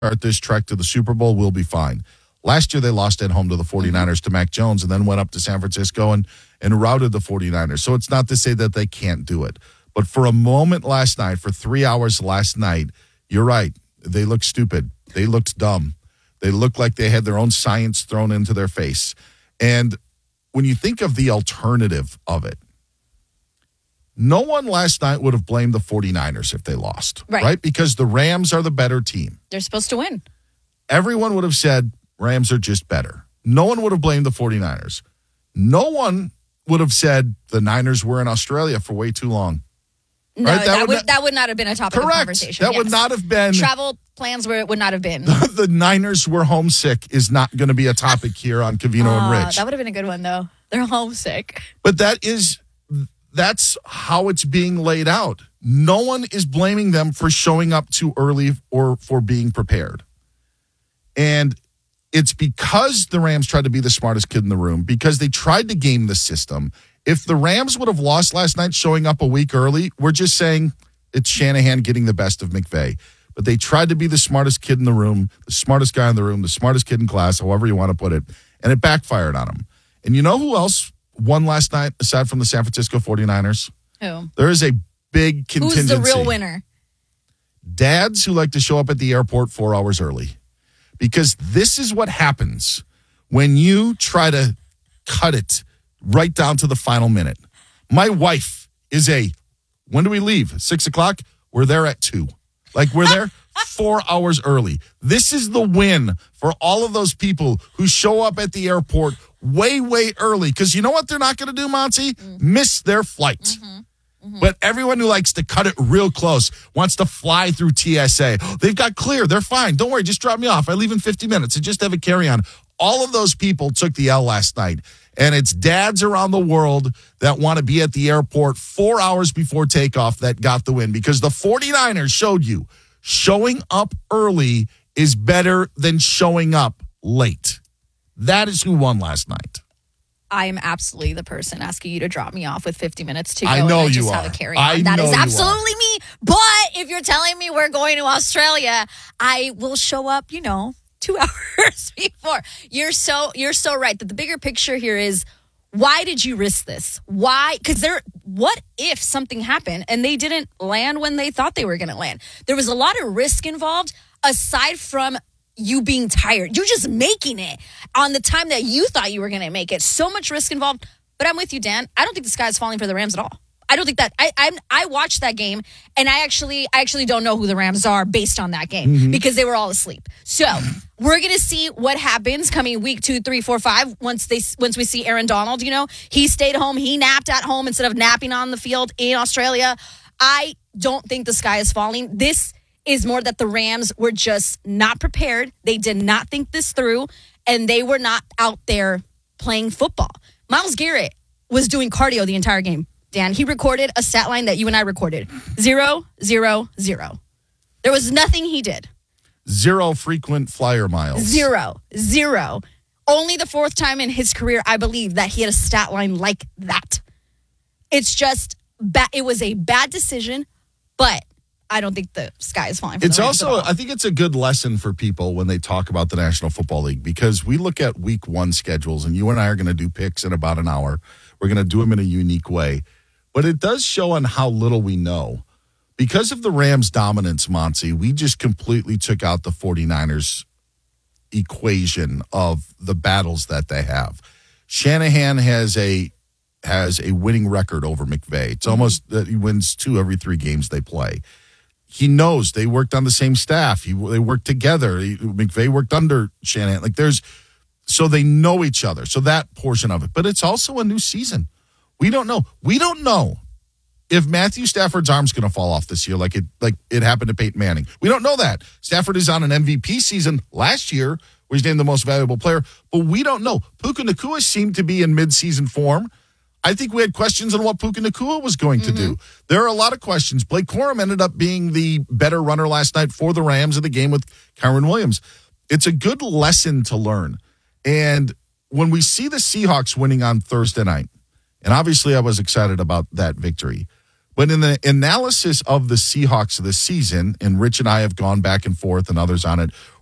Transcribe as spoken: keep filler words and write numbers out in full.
start this trek to the Super Bowl, we'll be fine. Last year, they lost at home to the 49ers to Mac Jones and then went up to San Francisco and, and routed the 49ers. So it's not to say that they can't do it. But for a moment last night, for three hours last night, you're right. They looked stupid. They looked dumb. They looked like they had their own science thrown into their face. And when you think of the alternative of it, no one last night would have blamed the 49ers if they lost, right? right? Because the Rams are the better team. They're supposed to win. Everyone would have said Rams are just better. No one would have blamed the 49ers. No one would have said the Niners were in Australia for way too long. No, right? that, that, would, would not, that would not have been a topic correct. of conversation. That yes. would not have been. Travel plans where it would not have been. The Niners were homesick is not going to be a topic here on Covino uh, and Rich. That would have been a good one, though. They're homesick. But that is, that's how it's being laid out. No one is blaming them for showing up too early or for being prepared. And it's because the Rams tried to be the smartest kid in the room, because they tried to game the system. If the Rams would have lost last night showing up a week early, we're just saying it's Shanahan getting the best of McVay. But they tried to be the smartest kid in the room, the smartest guy in the room, the smartest kid in class, however you want to put it, and it backfired on them. And you know who else won last night aside from the San Francisco 49ers? Who? There is a big contingency. Who's the real winner? Dads who like to show up at the airport four hours early. Because this is what happens when you try to cut it right down to the final minute. My wife is a, when do we leave? Six o'clock? We're there at two. Like we're there four hours early. This is the win for all of those people who show up at the airport way, way early. Because you know what they're not going to do, Monty? Mm-hmm. Miss their flight. Mm-hmm. Mm-hmm. But everyone who likes to cut it real close wants to fly through T S A. They've got clear. They're fine. Don't worry. Just drop me off. I leave in fifty minutes and just have a carry-on. All of those people took the L last night. And it's dads around the world that want to be at the airport four hours before takeoff that got the win. Because the 49ers showed you showing up early is better than showing up late. That is who won last night. I am absolutely the person asking you to drop me off with fifty minutes to go. I know and I you just are. have a carry on. I that know is you absolutely me. But if you're telling me we're going to Australia, I will show up, you know, two hours before. You're so you're so right. That the bigger picture here is, why did you risk this? Why? Because there. What if something happened and they didn't land when they thought they were going to land? There was a lot of risk involved, aside from you being tired. You're just making it on the time that you thought you were going to make it. So much risk involved. But I'm with you, Dan. I don't think the sky is falling for the Rams at all. I don't think that. I I, I watched that game, and I actually I actually don't know who the Rams are based on that game mm-hmm. because they were all asleep. So we're gonna see what happens coming week two, three, four, five. Once they once we see Aaron Donald, you know, he stayed home, he napped at home instead of napping on the field in Australia. I don't think the sky is falling. This is more that the Rams were just not prepared. They did not think this through, and they were not out there playing football. Myles Garrett was doing cardio the entire game. Dan, he recorded a stat line that you and I recorded. Zero, zero, zero. There was nothing he did. Zero frequent flyer miles. Zero, zero. Only the fourth time in his career, I believe, that he had a stat line like that. It's just, ba- it was a bad decision, but I don't think the sky is falling for It's the Rams also, at all. I think it's a good lesson for people when they talk about the National Football League, because we look at week one schedules, and you and I are going to do picks in about an hour. We're going to do them in a unique way. But it does show on how little we know. Because of the Rams' dominance, Monty, we just completely took out the 49ers equation of the battles that they have. Shanahan has a has a winning record over McVay. It's almost that he wins two every three games they play. He knows they worked on the same staff. He, they worked together. He, McVay worked under Shanahan. Like there's, so they know each other. So that portion of it. But it's also a new season. We don't know. We don't know if Matthew Stafford's arm's going to fall off this year like it like it happened to Peyton Manning. We don't know that. Stafford is on an M V P season last year where he's named the most valuable player, but we don't know. Puka Nacua seemed to be in midseason form. I think we had questions on what Puka Nacua was going mm-hmm. to do. There are a lot of questions. Blake Corum ended up being the better runner last night for the Rams in the game with Kyren Williams. It's a good lesson to learn. And when we see the Seahawks winning on Thursday night, and obviously I was excited about that victory, But in the analysis of the Seahawks this season, and Rich and I have gone back and forth and others on it,